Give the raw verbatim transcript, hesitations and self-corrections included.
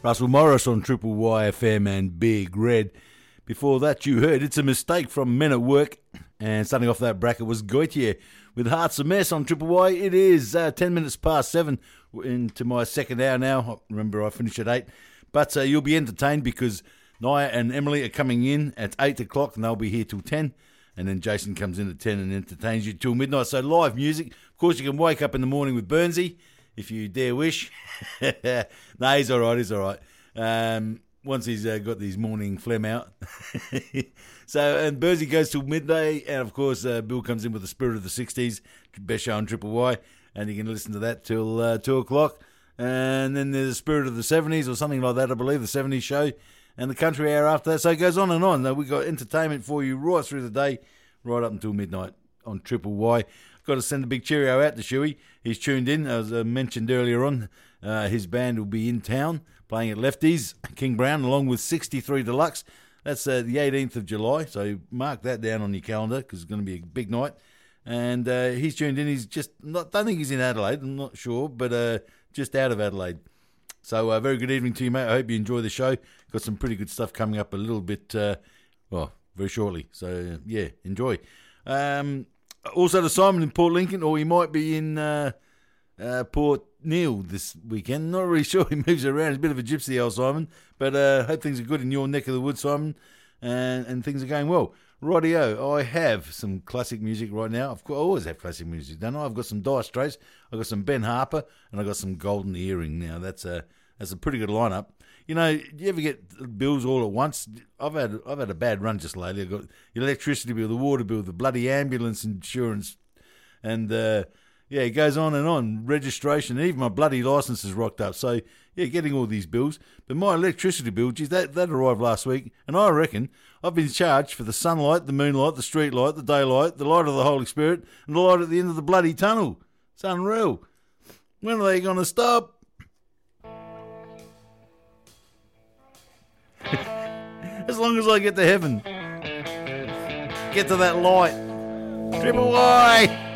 Russell Morris on Triple Y F M and Big Red. Before that, you heard It's a Mistake from Men at Work. And starting off that bracket was Goitier with Heart's a Mess on Triple Y. It is uh, ten minutes past seven into my second hour now. Remember, I finish at eight. But uh, you'll be entertained because Naya and Emily are coming in at eight o'clock and they'll be here till ten. And then Jason comes in at ten and entertains you till midnight. So live music. Of course, you can wake up in the morning with Burnsy, if you dare wish. No, he's all right, he's all right. Um, once he's uh, got his morning phlegm out. So, and Burnsy goes till midday. And, of course, uh, Bill comes in with the Spirit of the sixties, best show on Triple Y. And you can listen to that till uh, two o'clock. And then there's the Spirit of the seventies or something like that, I believe, the seventies show. And the country hour after that. So it goes on and on. Now, we've got entertainment for you right through the day, right up until midnight on Triple Y. Got to send a big cheerio out to Shuey. He's tuned in, as I mentioned earlier on. Uh, his band will be in town playing at Lefties, King Brown, along with sixty-three Deluxe. That's uh, the eighteenth of July, so mark that down on your calendar because it's going to be a big night. And uh, he's tuned in. He's just, not, don't think he's in Adelaide, I'm not sure, but uh, just out of Adelaide. So, uh, very good evening to you, mate. I hope you enjoy the show. Got some pretty good stuff coming up a little bit, uh, well, very shortly. So, uh, yeah, enjoy. Um, also to Simon in Port Lincoln, or he might be in uh, uh, Port Neil this weekend. Not really sure. He moves around. He's a bit of a gypsy, old Simon. But I uh, hope things are good in your neck of the woods, Simon, and, and things are going well. Rightio, I have some classic music right now. I've got, I always have classic music, don't I? I've got some Dire Straits, I've got some Ben Harper, and I've got some Golden Earring. Now, that's a that's a pretty good lineup. You know, do you ever get bills all at once? I've had I've had a bad run just lately. I've got the electricity bill, the water bill, the bloody ambulance insurance, and uh, yeah, it goes on and on. Registration, and even my bloody licence is rocked up. So yeah, getting all these bills. But my electricity bill, geez, that that arrived last week, and I reckon I've been charged for the sunlight, the moonlight, the street light, the daylight, the light of the Holy Spirit, and the light at the end of the bloody tunnel. It's unreal. When are they going to stop? As long as I get to heaven. Get to that light. Triple Y!